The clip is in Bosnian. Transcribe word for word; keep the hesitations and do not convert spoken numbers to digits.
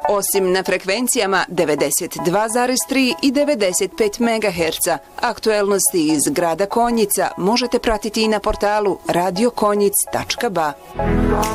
Osim na frekvencijama devedeset dva zarez tri i devedeset pet megaherca, aktuelnosti iz grada Konjica možete pratiti i na portalu radio konjic tačka ba.